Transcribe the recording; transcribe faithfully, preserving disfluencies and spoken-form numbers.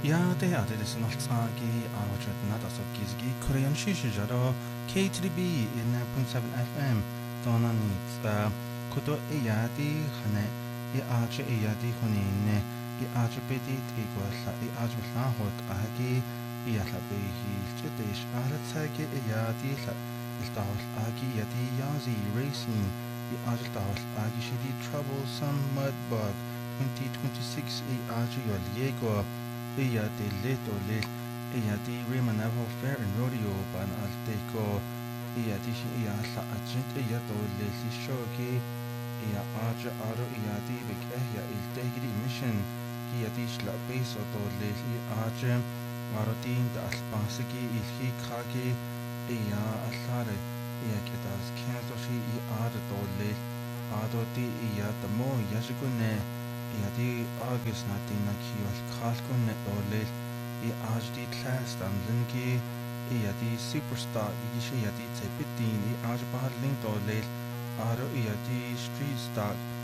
Ja, det är det som allsagi arvachat nata så kizgi Korean shishijaro K T D B in point seven F M dona nits kudo eyadi khane i ache eyadi khonine i ache peti tigwala i ache hot agi i alabe hi chitish alatsagi eyadi la iltawl agi yadi yazi racing i ache tawl agi shidi troublesome mudbug twenty twenty-six i ache yol yego iya de lit o lit iya di Remanavo Fair and Rodeo ban alteco iya di iya la agent iya do lit shogi iya aja aro iya di big iya il tegri mission iya di shla base o do lit i aja aro din da alpansigi il hi kagi iya alare iya kedas cancel shi i aja do lit ado di iya da mo yashigune Iadi August natina kiol kalkun net olil I H D class dan lingi Iadi superstar Ishi Iadi tepitin I H bahar link olil Aro Iadi street stock